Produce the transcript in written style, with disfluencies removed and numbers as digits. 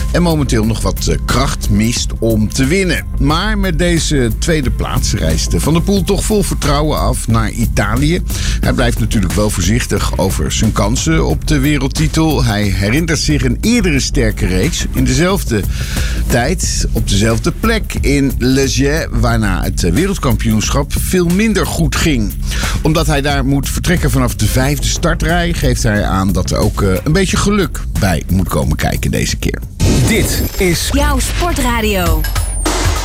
en momenteel nog wat kracht mist om te winnen. Maar met deze tweede plaats reist Van der Poel toch vol vertrouwen af naar Italië. Hij blijft natuurlijk wel voorzichtig over zijn kansen op de wereldtitel. Hij herinnert zich een eerdere sterke race in dezelfde tijd op dezelfde plek in Le Gers, waarna het wereldkampioenschap veel minder goed ging. Omdat hij daar moet vertrekken vanaf de 5e startrij, geeft hij aan dat er ook een beetje geluk bij moet komen kijken deze keer. Dit is jouw Sportradio.